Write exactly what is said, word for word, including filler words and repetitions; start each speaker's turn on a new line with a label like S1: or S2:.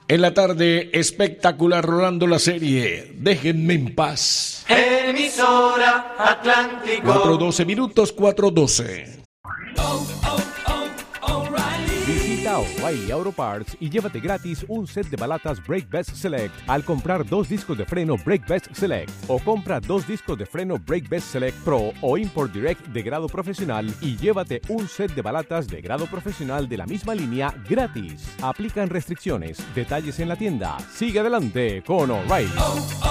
S1: En la tarde, espectacular rolando la serie. Déjenme en paz.
S2: Emisora Atlántico.
S1: cuatro doce minutos, cuatro doce.
S3: Visita O'Reilly Auto Parts y llévate gratis un set de balatas Brake Best Select al comprar dos discos de freno Brake Best Select, o compra dos discos de freno Brake Best Select Pro o Import Direct de grado profesional y llévate un set de balatas de grado profesional de la misma línea gratis. Aplican restricciones. Detalles en la tienda. Sigue adelante con O'Reilly.